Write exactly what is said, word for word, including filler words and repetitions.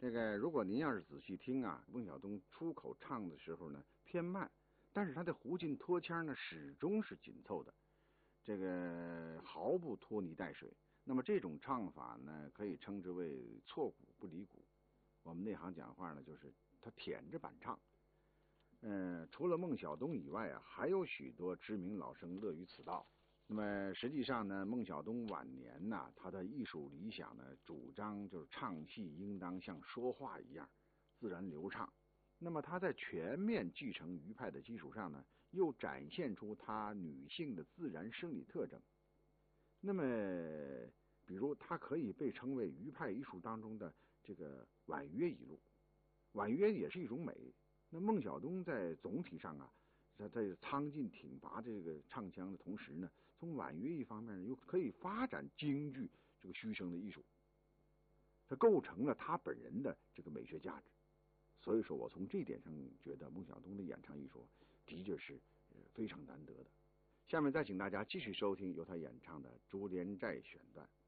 这个如果您要是仔细听啊，孟小冬出口唱的时候呢偏慢，但是他的胡劲拖腔呢始终是紧凑的，这个毫不拖泥带水。那么这种唱法呢，可以称之为错骨不离骨。我们内行讲话呢，就是他舔着板唱。嗯，除了孟小冬以外啊，还有许多知名老生乐于此道。那么实际上呢，孟小冬晚年呢，他的艺术理想呢，主张就是唱戏应当像说话一样自然流畅。那么他在全面继承余派的基础上呢，又展现出他女性的自然生理特征。那么，比如他可以被称为余派艺术当中的这个婉约一路，婉约也是一种美。那孟小冬在总体上啊，在在苍劲挺拔这个唱腔的同时呢，从婉约一方面呢，又可以发展京剧这个虚声的艺术，它构成了他本人的这个美学价值。所以说我从这点上觉得孟小冬的演唱艺术的确是非常难得的。下面再请大家继续收听由他演唱的《珠帘寨》选段。